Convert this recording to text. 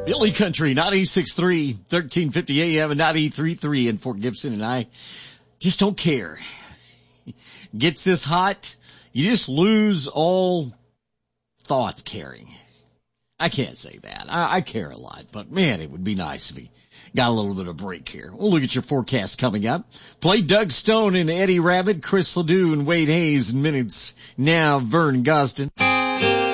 Billy Country, 96.3, 1350 AM and 93.3 in Fort Gibson, and I just don't care. Gets this hot, you just lose all thought caring. I can't say that. I care a lot, but man, it would be nice if we got a little bit of break here. We'll look at your forecast coming up. Play Doug Stone and Eddie Rabbitt, Chris Ledoux and Wade Hayes in minutes. Now, Vern Gosden.